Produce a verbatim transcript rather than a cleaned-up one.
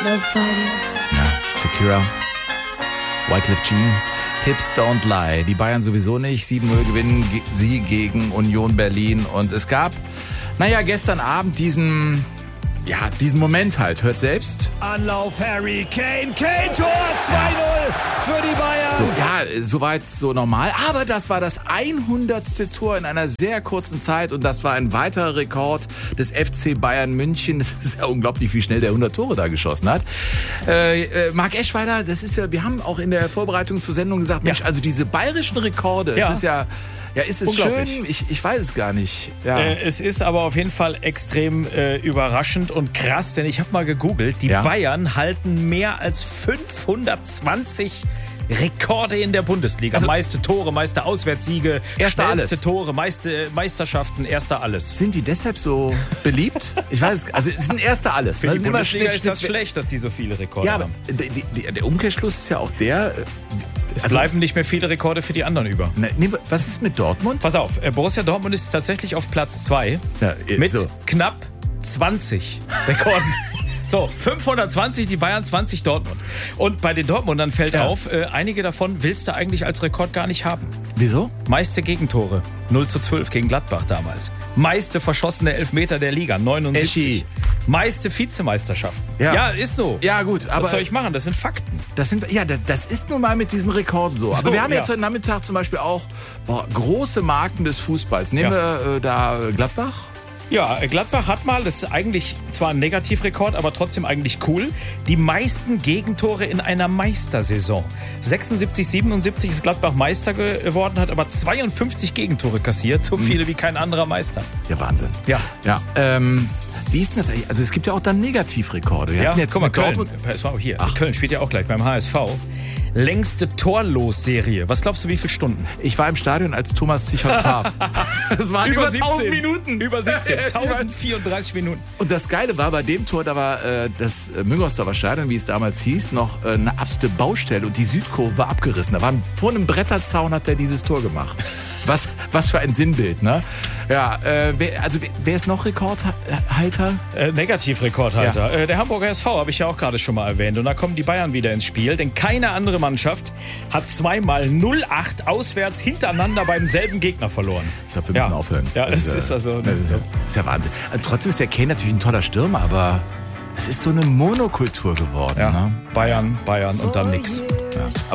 Ja, Shakira, Wyclef Jean, Hips Don't Lie. Die Bayern sowieso nicht. sieben null gewinnen ge- sie gegen Union Berlin. Und es gab, naja, gestern Abend diesen, ja, diesen Moment halt. Hört selbst. Anlauf Harry Kane, Kane Tor, zwei null für die Bayern. So, ja, soweit so normal. Aber das war das hundertste Tor in einer sehr kurzen Zeit. Und das war ein weiterer Rekord des F C Bayern München. Das ist ja unglaublich, wie schnell der hundert Tore da geschossen hat. Äh, äh, Marc Eschweiler, das ist ja, wir haben auch in der Vorbereitung zur Sendung gesagt, Mensch, Ja. also diese bayerischen Rekorde, Ja. es ist ja... Ja, ist es Unglaublich. schön? Ich, ich weiß es gar nicht. Ja. Äh, es ist aber auf jeden Fall extrem äh, überraschend und krass, denn ich habe mal gegoogelt, die Ja. Bayern halten mehr als fünfhundertzwanzig Rekorde in der Bundesliga. Also- meiste Tore, meiste Auswärtssiege, Erster schnellste alles. Tore, meiste Meisterschaften, erster alles. Sind die deshalb so beliebt? Ich weiß es, also es sind erste alles. Für ne? die Es sind immer Bundesliga Schnitt, ist das Schnitt, schlecht, dass die so viele Rekorde Ja, aber haben. die, die, der Umkehrschluss ist ja auch der... äh, Es also- bleiben nicht mehr viele Rekorde für die anderen über. Ne, nee, was ist mit Dortmund? Pass auf, äh, Borussia Dortmund ist tatsächlich auf Platz zwei Ja, äh, mit so. knapp zwanzig Rekorden. So, fünfhundertzwanzig, die Bayern, zwanzig Dortmund. Und bei den Dortmundern fällt Ja. auf, äh, einige davon willst du eigentlich als Rekord gar nicht haben. Wieso? Meiste Gegentore, null zu zwölf gegen Gladbach damals. Meiste verschossene Elfmeter der Liga, neunundsiebzig. Eschi. Meiste Vizemeisterschaften. Ja. Ja, ist so. Ja gut, aber Was soll ich machen? Das sind Fakten. das sind ja das, das ist nun mal mit diesen Rekorden so. Aber So, wir haben ja. jetzt heute Nachmittag zum Beispiel auch boah, große Marken des Fußballs. Nehmen Ja. wir äh, da Gladbach. Ja, Gladbach hat mal, das ist eigentlich zwar ein Negativrekord, aber trotzdem eigentlich cool, die meisten Gegentore in einer Meistersaison. sechsundsiebzig, siebenundsiebzig ist Gladbach Meister geworden, hat aber zweiundfünfzig Gegentore kassiert, so viele wie kein anderer Meister. Ja, Wahnsinn. Ja. Ja. Ähm, wie ist denn das eigentlich? Also es gibt ja auch dann Negativrekorde. Wir Ja, hatten jetzt guck mal, mit Köln, Dortmund. pass mal auf hier, Köln spielt ja auch gleich beim H S V. Längste Torlos-Serie. Was glaubst du, wie viele Stunden? Ich war im Stadion, als Thomas Zichert traf. Das waren über, tausend Minuten. Über siebzehn. tausendvierunddreißig Minuten. Und das Geile war, bei dem Tor, da war äh, das äh, Müngersdorfer Stadion, wie es damals hieß, noch äh, eine absolute Baustelle und die Südkurve war abgerissen. Da war vor einem Bretterzaun hat er dieses Tor gemacht. Was, was für ein Sinnbild, ne? Ja, äh, wer, also wer, wer ist noch Rekordhalter? Äh, Negativrekordhalter. Äh, der Hamburger S V habe ich ja auch gerade schon mal erwähnt. Und da kommen die Bayern wieder ins Spiel. Denn keine andere Mannschaft hat zweimal null acht auswärts hintereinander beim selben Gegner verloren. Ich glaube, wir müssen Ja. aufhören. Ja, Das es ist also- Das ist, ja- ist ja Wahnsinn. Also, trotzdem ist der Kane natürlich ein toller Stürmer, aber es ist so eine Monokultur geworden. Ja. Ne? Bayern, Bayern und dann nix. Ja.